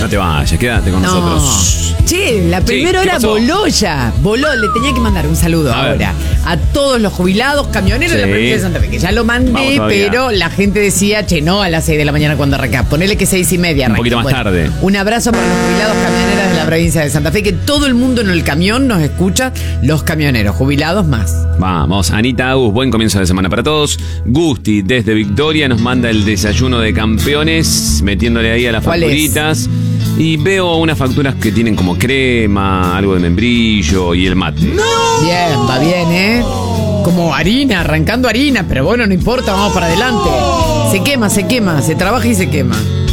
No te vayas, quédate con nosotros. Che, la primera hora voló ya. Voló, le tenía que mandar un saludo ahora a todos los jubilados camioneros de la provincia de Santa Fe, que ya lo mandé, pero la gente decía, che, no a las 6 de la mañana cuando arranca. Ponele que 6:30 arranca. Un poquito más tarde. Un abrazo para los jubilados camioneros de la provincia de Santa Fe, que todo el mundo en el camión nos escucha, los camioneros, jubilados más. Vamos, Anita Agus, buen comienzo de semana para todos. Gusti, desde Victoria, nos manda el desayuno de campeones, metiéndole ahí a las facturitas. Y veo unas facturas que tienen como crema, algo de membrillo y el mate. ¡No! Bien, va bien, ¿eh? Como harina, arrancando harina, pero bueno, no importa, vamos para adelante. Se quema, se trabaja y se quema.